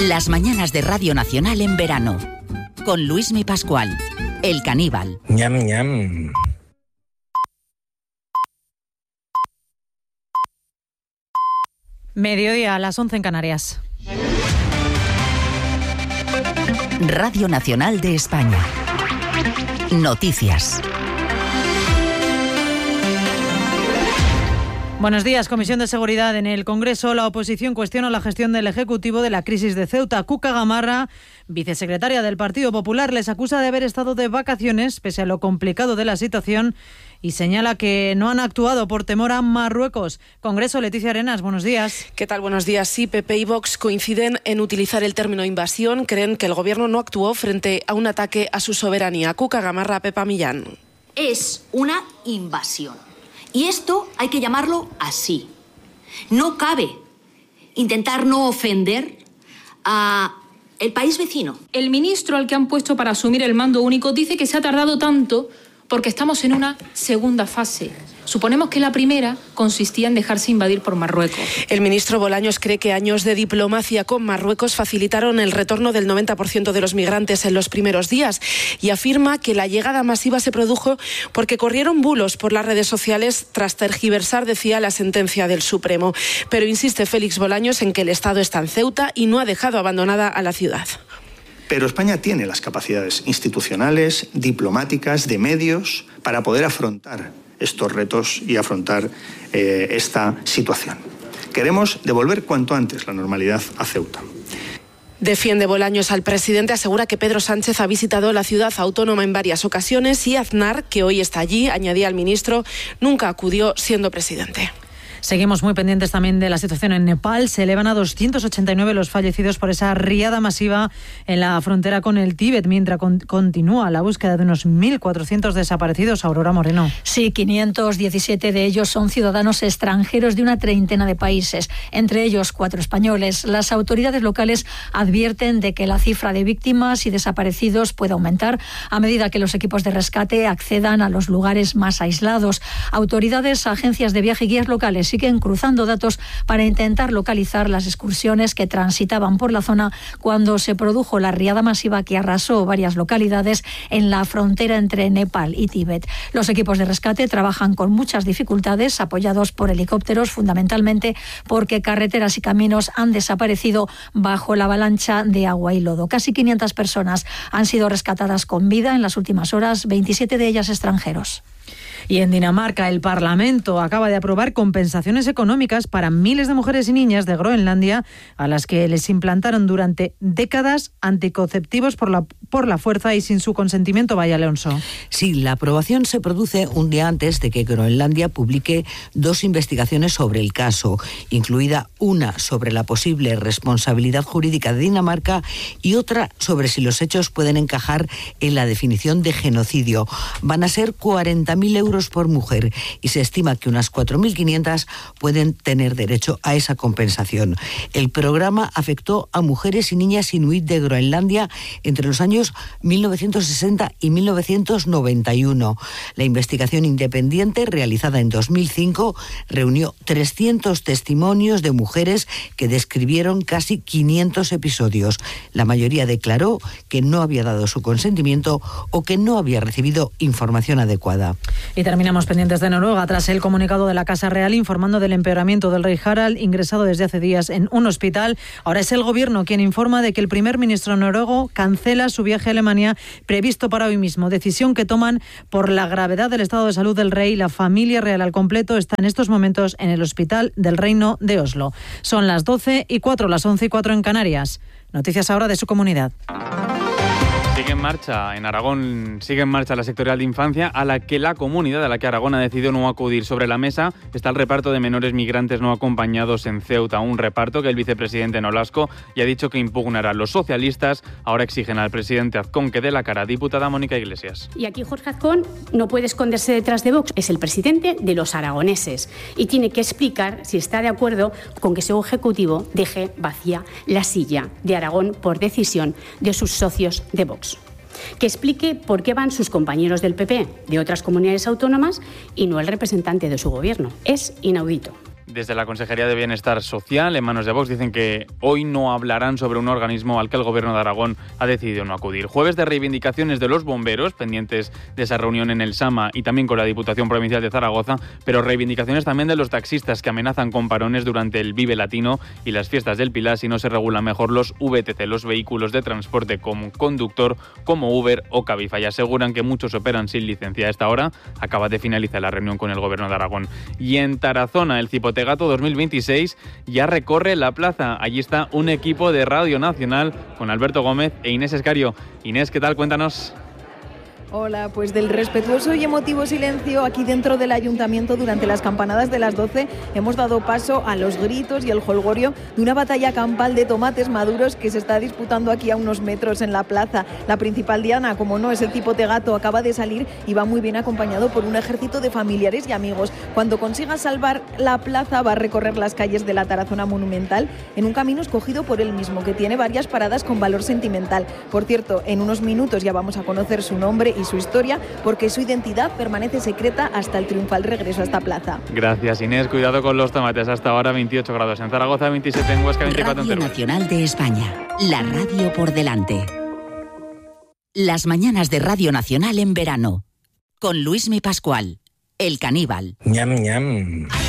Las mañanas de Radio Nacional en verano. Con Luismi Pascual, el caníbal. Ñam, ñam. Mediodía a las 11 en Canarias. Radio Nacional de España. Noticias. Buenos días. Comisión de Seguridad en el Congreso. La oposición cuestiona la gestión del Ejecutivo de la crisis de Ceuta. Cuca Gamarra, vicesecretaria del Partido Popular, les acusa de haber estado de vacaciones pese a lo complicado de la situación y señala que no han actuado por temor a Marruecos. Congreso, Leticia Arenas, buenos días. ¿Qué tal? Buenos días. Sí, PP y Vox coinciden en utilizar el término invasión. Creen que el Gobierno no actuó frente a un ataque a su soberanía. Cuca Gamarra, Pepa Millán. Es una invasión. Y esto hay que llamarlo así. No cabe intentar no ofender a el país vecino. El ministro al que han puesto para asumir el mando único dice que se ha tardado tanto porque estamos en una segunda fase. Suponemos que la primera consistía en dejarse invadir por Marruecos. El ministro Bolaños cree que años de diplomacia con Marruecos facilitaron el retorno del 90% de los migrantes en los primeros días y afirma que la llegada masiva se produjo porque corrieron bulos por las redes sociales tras tergiversar, decía, la sentencia del Supremo. Pero insiste Félix Bolaños en que el Estado está en Ceuta y no ha dejado abandonada a la ciudad. Pero España tiene las capacidades institucionales, diplomáticas, de medios para poder afrontar estos retos y afrontar esta situación. Queremos devolver cuanto antes la normalidad a Ceuta. Defiende Bolaños al presidente, asegura que Pedro Sánchez ha visitado la ciudad autónoma en varias ocasiones y Aznar, que hoy está allí, añadía al ministro, nunca acudió siendo presidente. Seguimos muy pendientes también de la situación en Nepal. Se elevan a 289 los fallecidos por esa riada masiva en la frontera con el Tíbet, mientras continúa la búsqueda de unos 1.400 desaparecidos. Aurora Moreno. Sí, 517 de ellos son ciudadanos extranjeros de una treintena de países, entre ellos 4 españoles. Las autoridades locales advierten de que la cifra de víctimas y desaparecidos puede aumentar a medida que los equipos de rescate accedan a los lugares más aislados. Autoridades, agencias de viaje y guías locales siguen cruzando datos para intentar localizar las excursiones que transitaban por la zona cuando se produjo la riada masiva que arrasó varias localidades en la frontera entre Nepal y Tíbet. Los equipos de rescate trabajan con muchas dificultades, apoyados por helicópteros, fundamentalmente porque carreteras y caminos han desaparecido bajo la avalancha de agua y lodo. Casi 500 personas han sido rescatadas con vida en las últimas horas, 27 de ellas extranjeros. Y en Dinamarca, el Parlamento acaba de aprobar compensaciones económicas para miles de mujeres y niñas de Groenlandia a las que les implantaron durante décadas anticonceptivos por la fuerza y sin su consentimiento. Vaya, Alonso. Sí, la aprobación se produce un día antes de que Groenlandia publique 2 investigaciones sobre el caso, incluida una sobre la posible responsabilidad jurídica de Dinamarca y otra sobre si los hechos pueden encajar en la definición de genocidio. Van a ser 40.000 euros por mujer y se estima que unas 4.500 pueden tener derecho a esa compensación. El programa afectó a mujeres y niñas inuit de Groenlandia entre los años 1960 y 1991. La investigación independiente realizada en 2005 reunió 300 testimonios de mujeres que describieron casi 500 episodios. La mayoría declaró que no había dado su consentimiento o que no había recibido información adecuada. Y terminamos pendientes de Noruega tras el comunicado de la Casa Real informando del empeoramiento del rey Harald, ingresado desde hace días en un hospital. Ahora es el gobierno quien informa de que el primer ministro noruego cancela su viaje a Alemania previsto para hoy mismo. Decisión que toman por la gravedad del estado de salud del rey. La familia real al completo está en estos momentos en el Hospital del Reino de Oslo. Son las 12:04, las 11:04 en Canarias. Noticias ahora de su comunidad. Sigue en marcha en Aragón, sigue en marcha la sectorial de infancia a la que la comunidad, a la que Aragón ha decidido no acudir. Sobre la mesa está el reparto de menores migrantes no acompañados en Ceuta, un reparto que el vicepresidente Nolasco ya ha dicho que impugnará. Los socialistas ahora exigen al presidente Azcón que dé la cara. Diputada Mónica Iglesias. Y aquí Jorge Azcón no puede esconderse detrás de Vox, es el presidente de los aragoneses y tiene que explicar si está de acuerdo con que su ejecutivo deje vacía la silla de Aragón por decisión de sus socios de Vox. Que explique por qué van sus compañeros del PP de otras comunidades autónomas y no el representante de su gobierno. Es inaudito. Desde la Consejería de Bienestar Social, en manos de Vox, dicen que hoy no hablarán sobre un organismo al que el Gobierno de Aragón ha decidido no acudir. Jueves de reivindicaciones de los bomberos, pendientes de esa reunión en el Sama y también con la Diputación Provincial de Zaragoza, pero reivindicaciones también de los taxistas que amenazan con parones durante el Vive Latino y las fiestas del Pilar si no se regulan mejor los VTC, los vehículos de transporte con conductor como Uber o Cabify. Aseguran que muchos operan sin licencia. A esta hora acaba de finalizar la reunión con el Gobierno de Aragón. Y en Tarazona, el Cipotegato 2026 ya recorre la plaza. Allí está un equipo de Radio Nacional con Alberto Gómez e Inés Escario. Inés, ¿qué tal? Cuéntanos. Hola, pues del respetuoso y emotivo silencio aquí dentro del Ayuntamiento durante las campanadas de las 12 hemos dado paso a los gritos y el jolgorio de una batalla campal de tomates maduros que se está disputando aquí a unos metros en la plaza. La principal diana, como no, es el Cipotegato, acaba de salir y va muy bien acompañado por un ejército de familiares y amigos. Cuando consiga salvar la plaza va a recorrer las calles de la Tarazona Monumental en un camino escogido por él mismo, que tiene varias paradas con valor sentimental. Por cierto, en unos minutos ya vamos a conocer su nombre y su historia, porque su identidad permanece secreta hasta el triunfal regreso a esta plaza. Gracias, Inés. Cuidado con los tomates. Hasta ahora 28 grados en Zaragoza, 27 en Huesca, 24 en Teruel. Radio Nacional de España. La radio por delante. Las mañanas de Radio Nacional en verano. Con Luismi Pascual, el caníbal. Ñam, ñam.